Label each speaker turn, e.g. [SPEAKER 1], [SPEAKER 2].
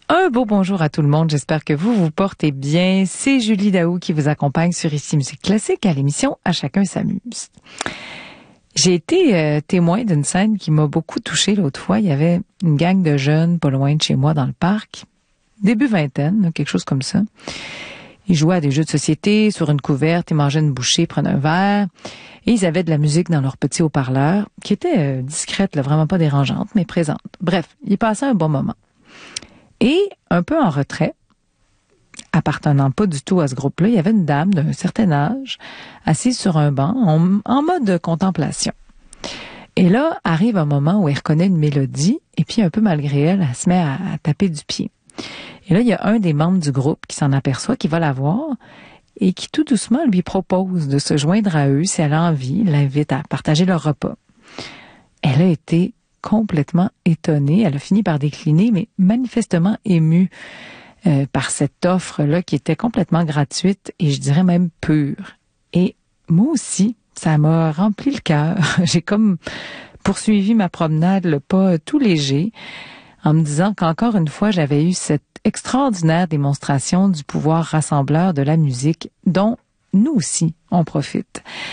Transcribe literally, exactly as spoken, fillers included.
[SPEAKER 1] Un beau bonjour à tout le monde. J'espère que vous vous portez bien. C'est Julie Daou qui vous accompagne sur Ici Musique Classique à l'émission À chacun s'amuse. J'ai été euh, témoin d'une scène qui m'a beaucoup touchée l'autre fois. Il y avait une gang de jeunes pas loin de chez moi dans le parc. Début vingtaine, quelque chose comme ça. Ils jouaient à des jeux de société sur une couverte, ils mangeaient une bouchée, prenaient un verre. Et ils avaient de la musique dans leur petit haut-parleur, qui était euh, discrète, là, vraiment pas dérangeante, mais présente. Bref, ils passaient un bon moment. Et un peu en retrait, appartenant pas du tout à ce groupe-là, il y avait une dame d'un certain âge, assise sur un banc, en, en mode contemplation. Et là, arrive un moment où elle reconnaît une mélodie, et puis un peu malgré elle, elle se met à, à taper du pied. Et là, il y a un des membres du groupe qui s'en aperçoit, qui va la voir, et qui tout doucement lui propose de se joindre à eux si elle a envie, l'invite à partager leur repas. Elle a été complètement étonnée. Elle a fini par décliner, mais manifestement émue euh, par cette offre-là qui était complètement gratuite et je dirais même pure. Et moi aussi, ça m'a rempli le cœur. J'ai comme poursuivi ma promenade, le pas tout léger, en me disant qu'encore une fois, j'avais eu cette extraordinaire démonstration du pouvoir rassembleur de la musique dont nous aussi, on profite.